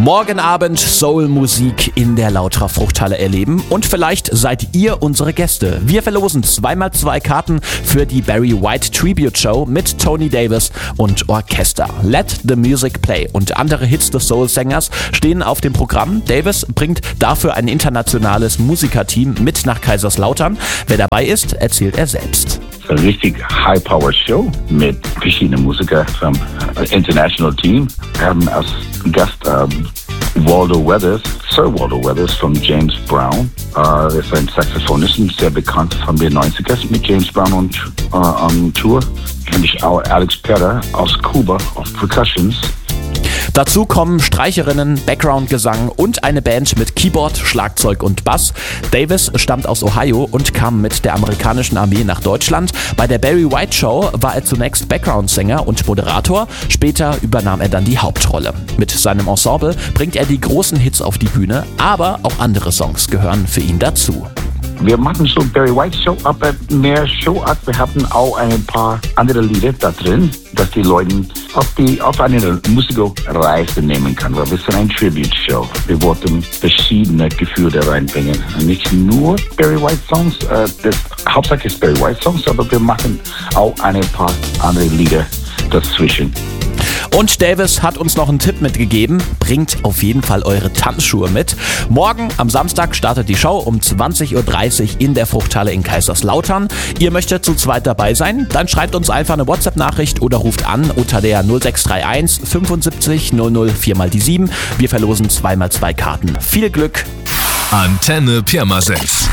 Morgen Abend Soul-Musik in der Lautra Fruchthalle erleben und vielleicht seid ihr unsere Gäste. Wir verlosen 2x2 Karten für die Barry White Tribute Show mit Tony Davis und Orchester. Let the Music Play und andere Hits des Soul-Sängers stehen auf dem Programm. Davis bringt dafür ein internationales Musikerteam mit nach Kaiserslautern. Wer dabei ist, erzählt er selbst. Eine richtig High-Power-Show mit verschiedenen Musikern vom International Team. Wir haben als Gast Waldo Weathers, Sir Waldo Weathers von James Brown. Er ist ein Saxophonist, sehr bekannt von den 90ern mit James Brown on Tour. Kenne ich auch Alex Perra aus Kuba auf Percussions. Dazu kommen Streicherinnen, Background-Gesang und eine Band mit Keyboard, Schlagzeug und Bass. Davis stammt aus Ohio und kam mit der amerikanischen Armee nach Deutschland. Bei der Barry White Show war er zunächst Background-Sänger und Moderator. Später übernahm er dann die Hauptrolle. Mit seinem Ensemble bringt er die großen Hits auf die Bühne, aber auch andere Songs gehören für ihn dazu. Wir machen so Barry White Show, aber mehr Showart. Wir haben auch ein paar andere Lieder da drin, dass die Leute auf eine Musikreise nehmen können, weil wir sind ein Tribute-Show. Wir wollten verschiedene Gefühle reinbringen. Nicht nur Barry White Songs, das Hauptsache ist Barry White Songs, aber wir machen auch ein paar andere Lieder dazwischen. Und Davis hat uns noch einen Tipp mitgegeben. Bringt auf jeden Fall eure Tanzschuhe mit. Morgen am Samstag startet die Show um 20.30 Uhr in der Fruchthalle in Kaiserslautern. Ihr möchtet zu zweit dabei sein? Dann schreibt uns einfach eine WhatsApp-Nachricht oder ruft an unter der 0631 75 00 4x7. Wir verlosen 2x2 Karten. Viel Glück! Antenne Pirmasens.